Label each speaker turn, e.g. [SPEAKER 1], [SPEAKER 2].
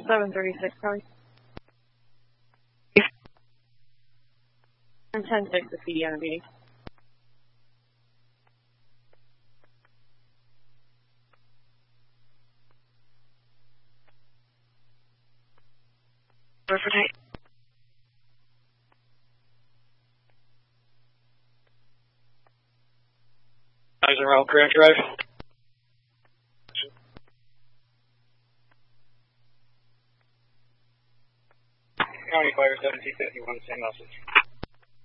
[SPEAKER 1] 736, probably. And 10-6 to CD on a meeting. For night.
[SPEAKER 2] Eyes around Grant Drive. County Fire 1751, same message.